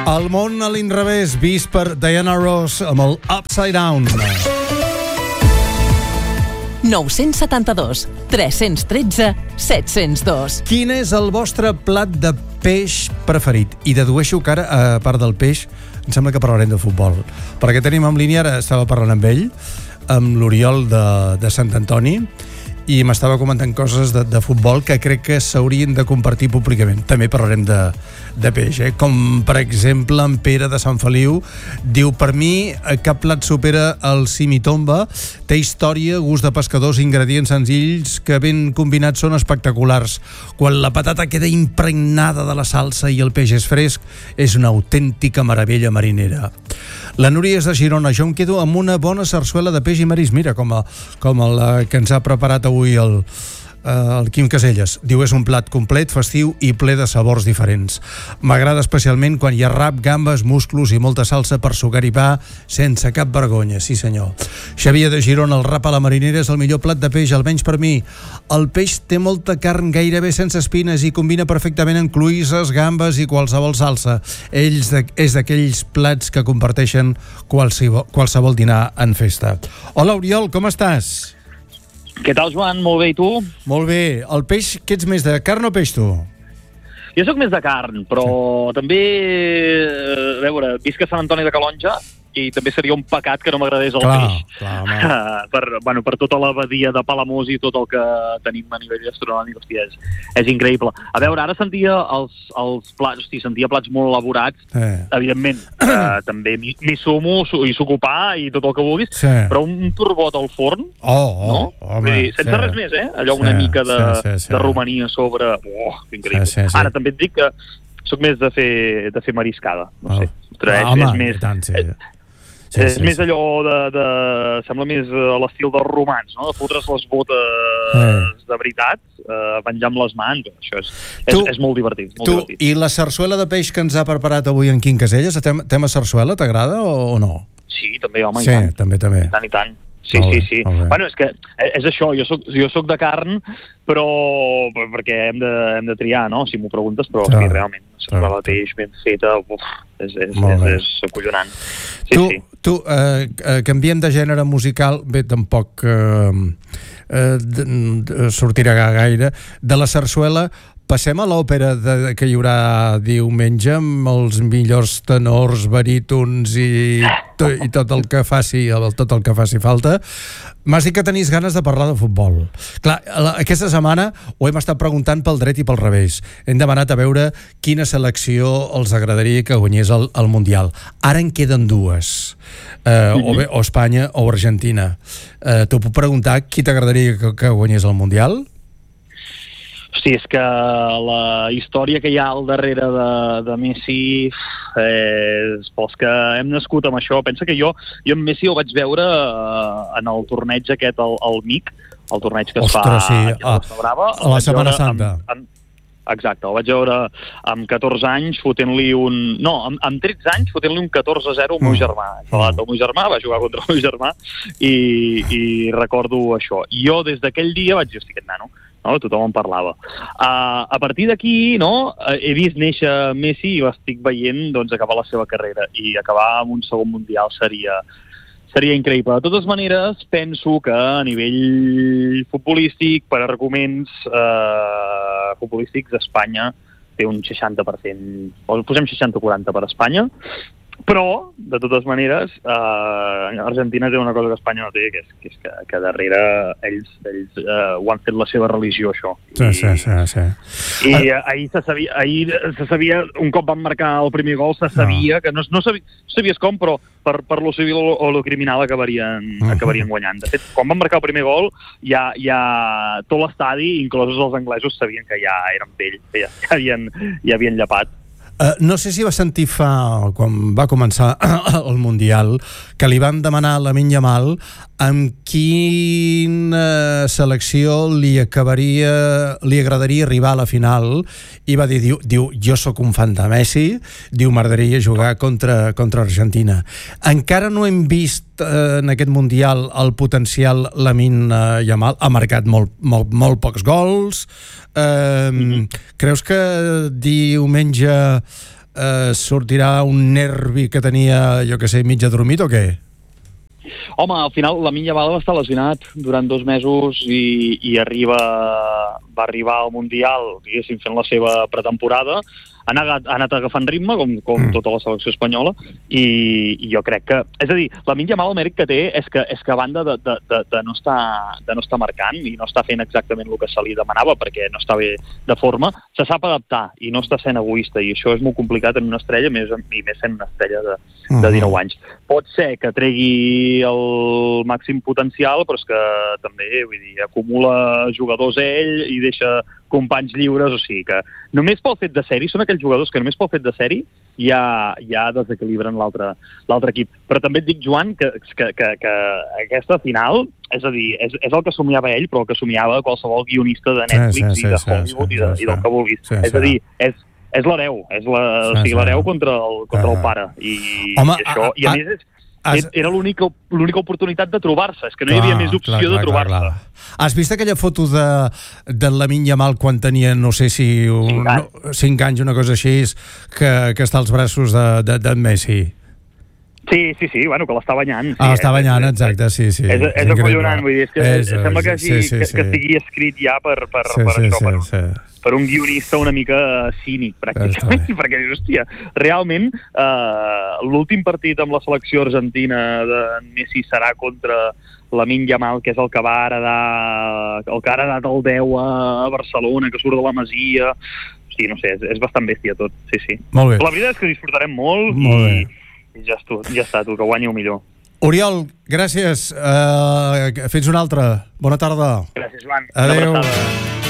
El món a l'inrevés, vist per Diana Ross amb el Upside Down. 972 313 702. Quin és el vostre plat de peix preferit? I dedueixo que ara, a part del peix, em sembla que parlarem de futbol. Perquè tenim en línia, ara estava parlant amb ell, amb l'Oriol de Sant Antoni, i m'estava comentant coses de futbol que crec que s'haurien de compartir públicament. També parlarem de peix, com per exemple en Pere de Sant Feliu diu: per mi cap plat supera el simitomba, té història, gust de pescadors, ingredients senzills que ben combinats són espectaculars. Quan la patata queda impregnada de la salsa i el peix és fresc, és una autèntica meravella marinera. La Núria és de Girona. Jo em quedo amb una bona sarsuela de peix i marisc, mira, com la que ens ha preparat avui el Quim Caselles. Diu: és un plat complet, festiu i ple de sabors diferents. M'agrada especialment quan hi ha rap, gambes, musclos i molta salsa per sucar-hi pa sense cap vergonya. Sí senyor. Xavier de Girona: el rap a la marinera és el millor plat de peix, almenys per mi. El peix té molta carn gairebé sense espines i combina perfectament amb cloïsses, gambes i qualsevol salsa. És d'aquells plats que comparteixen qualsevol dinar en festa. Hola Oriol, com estàs? Què tal, Joan? Molt bé, i tu? Molt bé. El peix, què ets més, de carn o peix, tu? Jo sóc més de carn, però també, a veure, visc a Sant Antoni de Calonja i també seria un pecat que no m'agradés el peix. Clar, per tota la badia de Palamós i tot el que tenim a nivell gastronòmic, hòstia, és increïble. A veure, ara sentia els plats, sentia plats molt elaborats, evidentment, també m'hi sumo i suco pa i tot el que vulguis, però un turbot al forn, no? Home, sense res més, allò una mica de romania a sobre, increïble. Ara també et dic que sóc més de fer mariscada, no sé. És més allò sembla més a l'estil dels romans, no? De fotre's les botes de veritat, venjar amb les mans. Això és molt divertit. I la sarsuela de peix que ens ha preparat avui en Quim Caselles, tema sarsuela, t'agrada o no? Sí, també, home, i tant. Sí, també. I tant. Sí. Bueno, és que és això, jo soc de carn, però perquè hem de triar, no? Si m'ho preguntes, però sí, realment, la peix ben feta, és acollonant. Tu, canviem de gènere musical, bé, tampoc sortirà gaire, de la sarsuela passem a l'òpera que hi haurà diumenge amb els millors tenors, barítons i tot el que faci falta. M'has dit que tenies ganes de parlar de futbol. Clar, aquesta setmana ho hem estat preguntant pel dret i pel revés. Hem demanat a veure quina selecció els agradaria que guanyés el Mundial. Ara en queden dues, o Espanya o Argentina. T'ho puc preguntar qui t'agradaria que guanyés el Mundial? Hosti, és que la història que hi ha al darrere de Messi és pels que hem nascut amb això. Pensa que jo en Messi ho vaig veure en el torneig aquest, el MIC, el torneig que es fa a la Setmana Santa. Exacte, el vaig veure amb 14 anys fotent-li amb 13 anys fotent-li un 14-0 al meu germà. El meu germà va jugar contra el meu germà i recordo això. I jo des d'aquell dia vaig dir, hosti, aquest nano, no? Tothom en parlava. A partir d'aquí, no, he vist néixer Messi i l'estic veient acabar la seva carrera, i acabar amb un segon mundial seria increïble. De totes maneres, penso que a nivell futbolístic, per arguments futbolístics, Espanya té un 60%, o posem 60-40 per Espanya, però, de totes maneres, Argentina té una cosa que Espanya no té, que és que darrere ells ho han fet la seva religió, això. Sí. I ahir se sabia, un cop van marcar el primer gol, se sabia que no sabies com, però per lo civil o lo criminal acabarien guanyant. De fet, quan van marcar el primer gol, ja tot l'estadi, inclosos els anglesos, sabien que ja eren pell, que ja havien llepat. No sé si va sentir quan va començar el Mundial, que li van demanar a Lamine Yamal amb quina selecció li agradaria arribar a la final, i va dir, diu, jo sóc un fan de Messi, diu, m'agradaria jugar contra Argentina. Encara no hem vist en aquest Mundial el potencial Lamine Yamal, ha marcat molt pocs gols. Creus que diumenge sortirà un nervi que tenia, jo que sé, mig adormit o què? Home, al final Lamine Yamal va estar lesionat durant 2 mesos i va arribar al Mundial, diguéssim, fent la seva pretemporada. Ha anat agafant ritme, com tota la selecció espanyola, i jo crec que... És a dir, Lamine Yamal el mèrit que té és que a banda de no estar marcant i no està fent exactament el que se li demanava perquè no està bé de forma, se sap adaptar i no està sent egoista, i això és molt complicat en una estrella, més sent una estrella de 19 anys. Pot ser que tregui el màxim potencial, però és que també, vull dir, acumula jugadors ell i deixa companys lliures, o sigui que només pel fet de ser-hi, són aquells jugadors que només pel fet de ser-hi ja desequilibren l'altre equip. Però també et dic, Joan, que aquesta final, és a dir, és el que somiava ell, però el que somiava qualsevol guionista de Netflix i de Hollywood i del que vulguis. És a dir, és l'hereu, o sigui, l'hereu contra el pare. I a més era l'única oportunitat de trobar-se, és que no hi havia més opció de trobar-se. Has vist aquella foto de Lamine Yamal quan tenia, no sé si 5 anys, una cosa així, que està als braços d'en Messi? Sí, bueno, que l'està banyant. L'està banyant, exacte, sí. És acollonant, vull dir, és que sembla que estigui escrit ja per això, per un guionista una mica cínic, pràcticament, perquè, hòstia, realment, l'últim partit amb la selecció argentina de Messi serà contra Lamine Yamal, que és el que ha heredat el 10 a Barcelona, que surt de la Masia. Hosti, no sé, és bastant bèstia tot, sí. Molt bé. La veritat és que disfrutarem molt i ja està, tu, que guanyi el millor. Oriol, gràcies. Fins una altra. Bona tarda. Gràcies, Joan. Adéu.